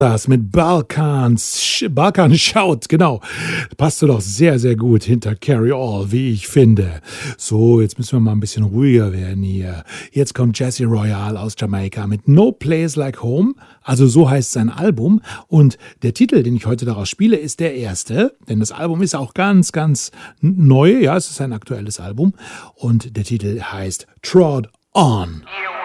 Das mit Balkan Shout, genau. Passt doch sehr, sehr gut hinter Carry All, wie ich finde. So, jetzt müssen wir mal ein bisschen ruhiger werden hier. Jetzt kommt Jesse Royale aus Jamaika mit No Place Like Home. Also so heißt sein Album. Und der Titel, den ich heute daraus spiele, ist der erste. Denn das Album ist auch ganz, ganz neu. Ja, es ist ein aktuelles Album. Und der Titel heißt Trod On.